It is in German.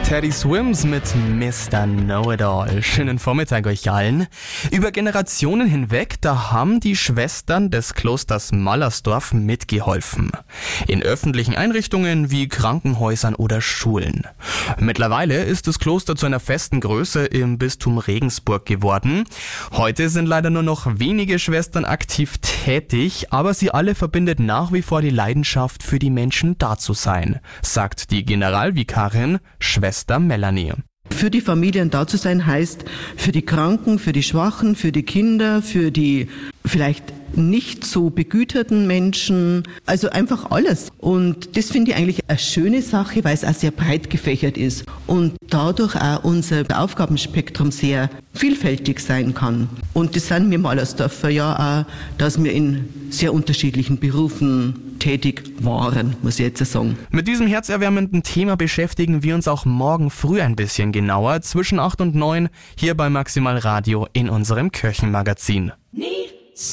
Teddy Swims mit Mr. Know-It-All. Schönen Vormittag euch allen. Über Generationen hinweg, da haben die Schwestern des Klosters Mallersdorf mitgeholfen. In öffentlichen Einrichtungen wie Krankenhäusern oder Schulen. Mittlerweile ist das Kloster zu einer festen Größe im Bistum Regensburg geworden. Heute sind leider nur noch wenige Schwestern aktiv tätig, aber sie alle verbindet nach wie vor die Leidenschaft, für die Menschen da zu sein, sagt die Generalvikarin Schwester Melanie. Für die Familien da zu sein heißt, für die Kranken, für die Schwachen, für die Kinder, für die vielleicht nicht so begüterten Menschen, also einfach alles. Und das finde ich eigentlich eine schöne Sache, weil es auch sehr breit gefächert ist und dadurch auch unser Aufgabenspektrum sehr vielfältig sein kann. Und das sind wir Mallersdorfer ja auch, dass wir in sehr unterschiedlichen Berufen tätig waren, muss ich jetzt sagen. Mit diesem herzerwärmenden Thema beschäftigen wir uns auch morgen früh ein bisschen genauer, zwischen 8 und 9, hier bei Maximal Radio in unserem Kirchenmagazin.